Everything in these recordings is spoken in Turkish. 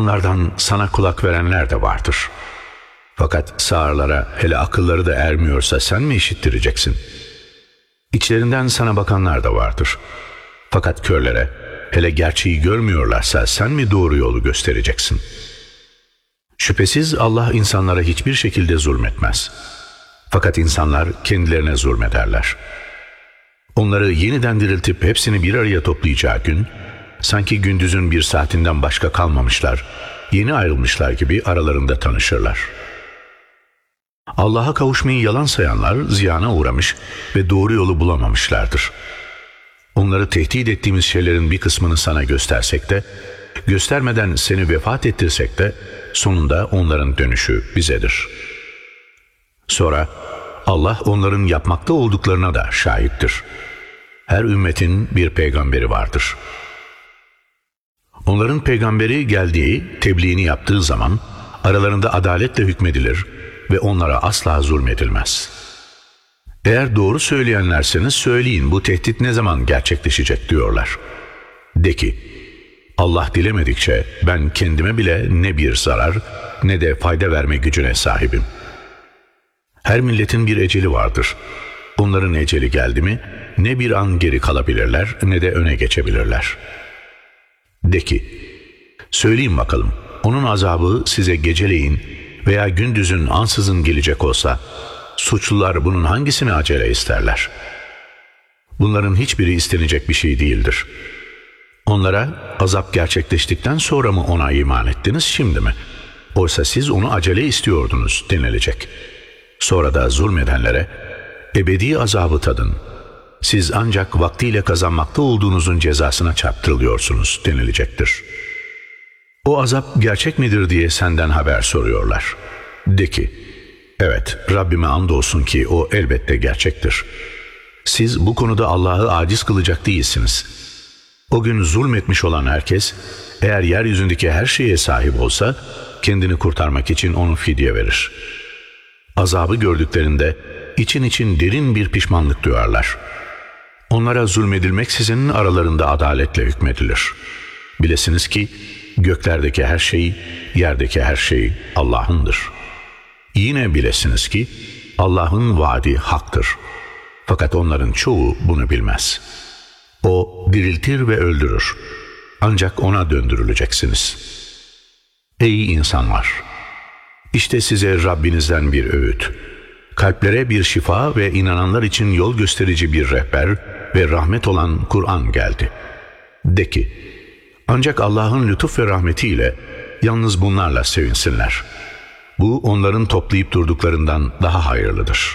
Onlardan sana kulak verenler de vardır. Fakat sağırlara, hele akılları da ermiyorsa sen mi işittireceksin? İçlerinden sana bakanlar da vardır. Fakat körlere, hele gerçeği görmüyorlarsa sen mi doğru yolu göstereceksin? Şüphesiz Allah insanlara hiçbir şekilde zulmetmez. Fakat insanlar kendilerine zulmederler. Onları yeniden diriltip hepsini bir araya toplayacağı gün, sanki gündüzün bir saatinden başka kalmamışlar, yeni ayrılmışlar gibi aralarında tanışırlar. Allah'a kavuşmayı yalan sayanlar ziyana uğramış ve doğru yolu bulamamışlardır. Onları tehdit ettiğimiz şeylerin bir kısmını sana göstersek de, göstermeden seni vefat ettirsek de, sonunda onların dönüşü bizedir. Sonra Allah onların yapmakta olduklarına da şahittir. Her ümmetin bir peygamberi vardır. Onların peygamberi geldiği, tebliğini yaptığı zaman aralarında adaletle hükmedilir ve onlara asla zulmedilmez. Eğer doğru söyleyenlerseniz söyleyin, bu tehdit ne zaman gerçekleşecek diyorlar. De ki, Allah dilemedikçe ben kendime bile ne bir zarar ne de fayda verme gücüne sahibim. Her milletin bir eceli vardır. Onların eceli geldi mi ne bir an geri kalabilirler ne de öne geçebilirler. De ki, söyleyin bakalım, onun azabı size geceleyin veya gündüzün ansızın gelecek olsa, suçlular bunun hangisini acele isterler? Bunların hiçbiri istenecek bir şey değildir. Onlara azap gerçekleştikten sonra mı ona iman ettiniz, şimdi mi? Oysa siz onu acele istiyordunuz denilecek. Sonra da zulmedenlere, ebedi azabı tadın. Siz ancak vaktiyle kazanmakta olduğunuzun cezasına çarptırılıyorsunuz denilecektir. O azap gerçek midir diye senden haber soruyorlar. De ki, evet, Rabbime andolsun ki o elbette gerçektir. Siz bu konuda Allah'ı aciz kılacak değilsiniz. O gün zulmetmiş olan herkes, eğer yeryüzündeki her şeye sahip olsa, kendini kurtarmak için onu fidye verir. Azabı gördüklerinde için için derin bir pişmanlık duyarlar. Onlara zulmedilmeksizin aralarında adaletle hükmedilir. Bilesiniz ki göklerdeki her şey, yerdeki her şey Allah'ındır. Yine bilesiniz ki Allah'ın vaadi haktır. Fakat onların çoğu bunu bilmez. O diriltir ve öldürür. Ancak ona döndürüleceksiniz. Ey insanlar! İşte size Rabbinizden bir öğüt. Kalplere bir şifa ve inananlar için yol gösterici bir rehber ve rahmet olan Kur'an geldi. De ki, ancak Allah'ın lütuf ve rahmetiyle yalnız bunlarla sevinsinler. Bu onların toplayıp durduklarından daha hayırlıdır.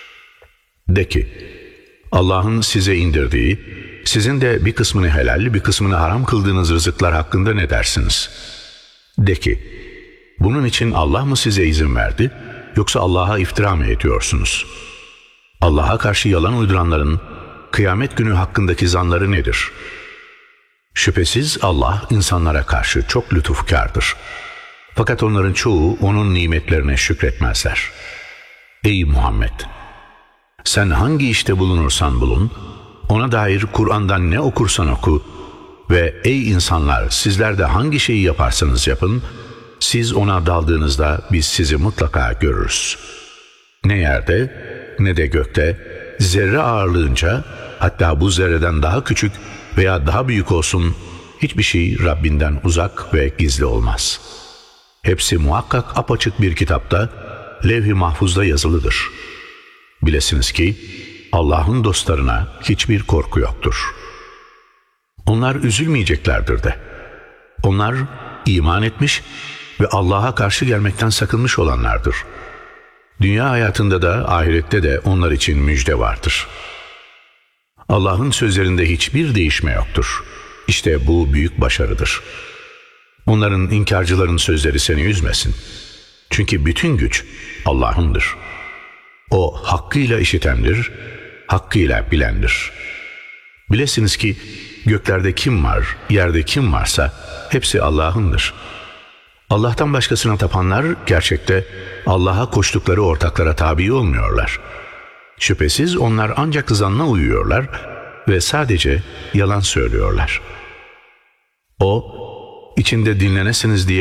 De ki, Allah'ın size indirdiği, sizin de bir kısmını helal, bir kısmını haram kıldığınız rızıklar hakkında ne dersiniz? De ki, bunun için Allah mı size izin verdi, yoksa Allah'a iftira mı ediyorsunuz? Allah'a karşı yalan uyduranların kıyamet günü hakkındaki zanları nedir? Şüphesiz Allah insanlara karşı çok lütufkardır. Fakat onların çoğu onun nimetlerine şükretmezler. Ey Muhammed! Sen hangi işte bulunursan bulun, ona dair Kur'an'dan ne okursan oku ve ey insanlar, sizler de hangi şeyi yaparsanız yapın, siz ona daldığınızda biz sizi mutlaka görürüz. Ne yerde ne de gökte zerre ağırlığınca, hatta bu zerreden daha küçük veya daha büyük olsun, hiçbir şey Rabbinden uzak ve gizli olmaz. Hepsi muhakkak apaçık bir kitapta, levh-i mahfuzda yazılıdır. Bilesiniz ki Allah'ın dostlarına hiçbir korku yoktur. Onlar üzülmeyeceklerdir de. Onlar iman etmiş ve Allah'a karşı gelmekten sakınmış olanlardır. Dünya hayatında da ahirette de onlar için müjde vardır. Allah'ın sözlerinde hiçbir değişme yoktur. İşte bu büyük başarıdır. Onların, inkarcıların sözleri seni üzmesin. Çünkü bütün güç Allah'ındır. O hakkıyla işitendir, hakkıyla bilendir. Bilesiniz ki göklerde kim var, yerde kim varsa hepsi Allah'ındır. Allah'tan başkasına tapanlar gerçekte Allah'a koştukları ortaklara tabi olmuyorlar. Şüphesiz onlar ancak zanna uyuyorlar ve sadece yalan söylüyorlar. O, içinde dinlenesiniz diye